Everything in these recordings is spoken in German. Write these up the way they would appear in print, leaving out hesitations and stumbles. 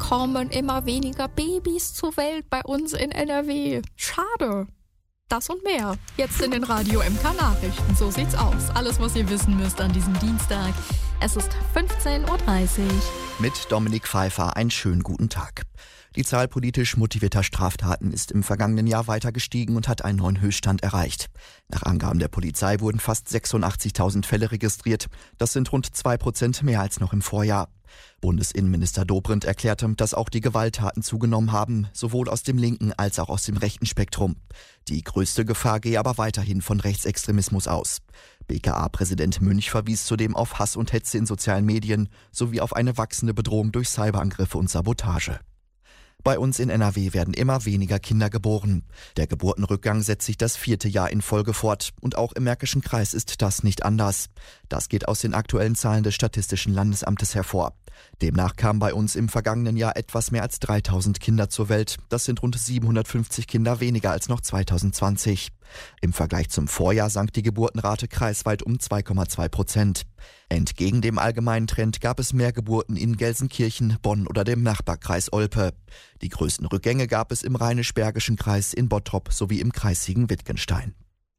kommen immer weniger Babys zur Welt bei uns in NRW. Schade. Das und mehr. Jetzt in den Radio MK Nachrichten. So sieht's aus. Alles, was ihr wissen müsst an diesem Dienstag. Es ist 15.30 Uhr. Mit Dominik Pfeiffer einen schönen guten Tag. Die Zahl politisch motivierter Straftaten ist im vergangenen Jahr weiter gestiegen und hat einen neuen Höchststand erreicht. Nach Angaben der Polizei wurden fast 86.000 Fälle registriert. Das sind rund 2% mehr als noch im Vorjahr. Bundesinnenminister Dobrindt erklärte, dass auch die Gewalttaten zugenommen haben, sowohl aus dem linken als auch aus dem rechten Spektrum. Die größte Gefahr gehe aber weiterhin von Rechtsextremismus aus. BKA-Präsident Münch verwies zudem auf Hass und Hetze in sozialen Medien sowie auf eine wachsende Bedrohung durch Cyberangriffe und Sabotage. Bei uns in NRW werden immer weniger Kinder geboren. Der Geburtenrückgang setzt sich das 4. Jahr in Folge fort. Und auch im Märkischen Kreis ist das nicht anders. Das geht aus den aktuellen Zahlen des Statistischen Landesamtes hervor. Demnach kamen bei uns im vergangenen Jahr etwas mehr als 3.000 Kinder zur Welt. Das sind rund 750 Kinder weniger als noch 2020. Im Vergleich zum Vorjahr sank die Geburtenrate kreisweit um 2,2%. Entgegen dem allgemeinen Trend gab es mehr Geburten in Gelsenkirchen, Bonn oder dem Nachbarkreis Olpe. Die größten Rückgänge gab es im Rheinisch-Bergischen Kreis, in Bottrop sowie im Kreis Siegen-Wittgenstein.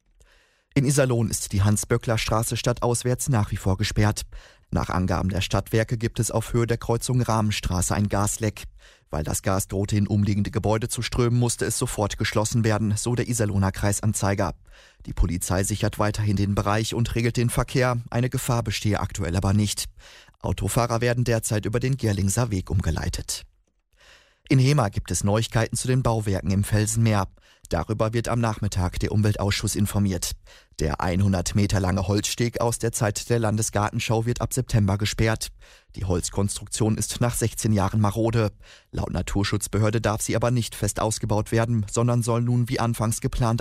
In Iserlohn ist die Hans-Böckler-Straße stadtauswärts nach wie vor gesperrt. Nach Angaben der Stadtwerke gibt es auf Höhe der Kreuzung Rahmenstraße ein Gasleck. Weil das Gas drohte in umliegende Gebäude zu strömen, musste es sofort geschlossen werden, so der Iserlohner Kreisanzeiger. Die Polizei sichert weiterhin den Bereich und regelt den Verkehr. Eine Gefahr bestehe aktuell aber nicht. Autofahrer werden derzeit über den Gerlingser Weg umgeleitet. In Hemer gibt es Neuigkeiten zu den Bauwerken im Felsenmeer. Darüber wird am Nachmittag der Umweltausschuss informiert. Der 100 Meter lange Holzsteg aus der Zeit der Landesgartenschau wird ab September gesperrt. Die Holzkonstruktion ist nach 16 Jahren marode. Laut Naturschutzbehörde darf sie aber nicht fest ausgebaut werden, sondern soll nun wie anfangs geplant